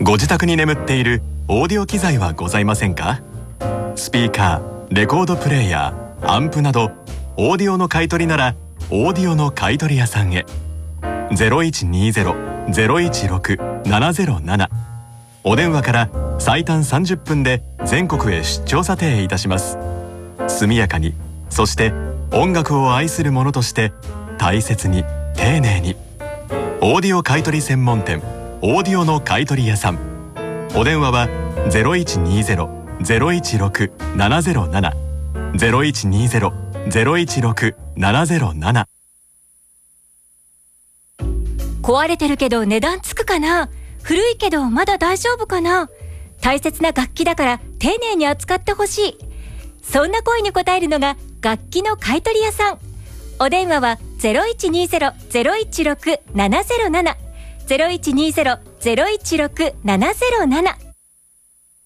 ご自宅に眠っているオーディオ機材はございませんか？スピーカー、レコードプレーヤー、アンプなどオーディオの買い取りならオーディオの買い取り屋さんへ。 0120-016-707 お電話から最短30分で全国へ出張査定いたします。速やかに、そして音楽を愛する者として大切に丁寧に。オーディオ買い取り専門店オーディオの買い取り屋さん。お電話は 0120-016-707 0120-016-707。 壊れてるけど値段つくかな、古いけどまだ大丈夫かな、大切な楽器だから丁寧に扱ってほしい。そんな声に応えるのが楽器の買い取り屋さん。お電話は 0120-016-707 0120-016-707。